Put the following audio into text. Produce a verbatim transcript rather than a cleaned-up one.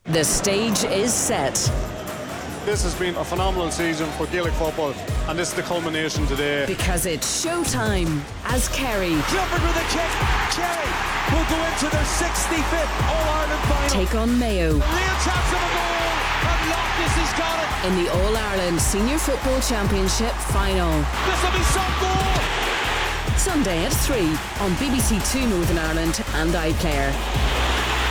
The stage is set. This has been a phenomenal season for Gaelic football, and this is the culmination today. Because it's showtime as Kerry Clifford with a kick. Kerry will go into their sixty-fifth All-Ireland final. take on Mayo Real chance of a goal, and Loftus has got it. in the All-Ireland Senior Football Championship final. This will be some goal. Sunday at three on B B C Two Northern Ireland and iPlayer.